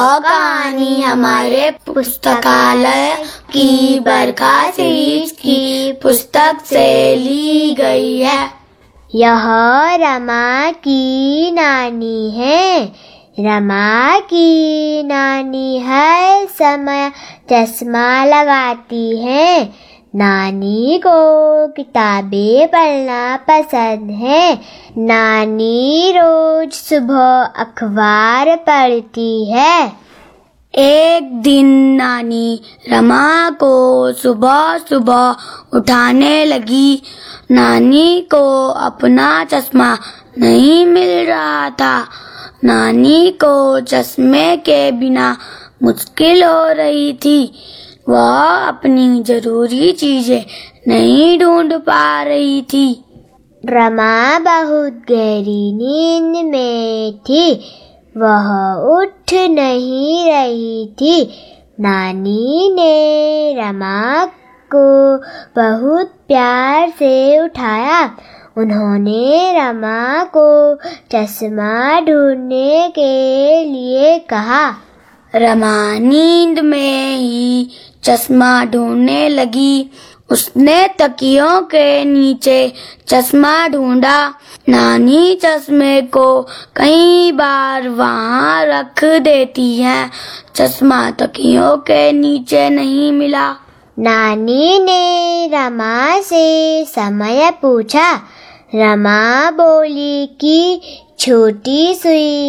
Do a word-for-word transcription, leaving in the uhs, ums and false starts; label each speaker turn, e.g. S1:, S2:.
S1: और कहानी हमारे पुस्तकालय की बरखा सीरीज की पुस्तक से ली गई है।
S2: यह रमा की नानी है। रमा की नानी हर समय चश्मा लगाती है। नानी को किताबें पढ़ना पसंद है। नानी रोज सुबह अखबार पढ़ती है।
S1: एक दिन नानी रमा को सुबह सुबह उठाने लगी। नानी को अपना चश्मा नहीं मिल रहा था। नानी को चश्मे के बिना मुश्किल हो रही थी। वह अपनी जरूरी चीजें नहीं ढूंढ पा रही थी।
S2: रमा बहुत गहरी नींद में थी। वह उठ नहीं रही थी। नानी ने रमा को बहुत प्यार से उठाया। उन्होंने रमा को चश्मा ढूंढने के लिए कहा।
S1: रमा नींद में ही चश्मा ढूंढने लगी। उसने तकियों के नीचे चश्मा ढूंढा। नानी चश्मे को कई बार वहां रख देती है। चश्मा तकियों के नीचे नहीं मिला।
S2: नानी ने रमा से समय पूछा। रमा बोली कि छोटी सुई